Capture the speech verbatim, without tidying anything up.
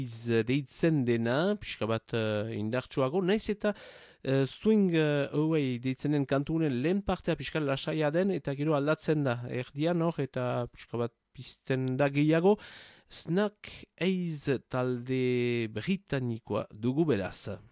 iz deitzen dena, pixka bat uh, indartsuago, naiz eta uh, swing hauei uh, deitzen den kantunen lehen partea pixka lasaia den, eta gero aldatzen da, erdian hor, eta pixka bat pizten da gehiago, Snack Eyes talde britanikoa dugu beraz.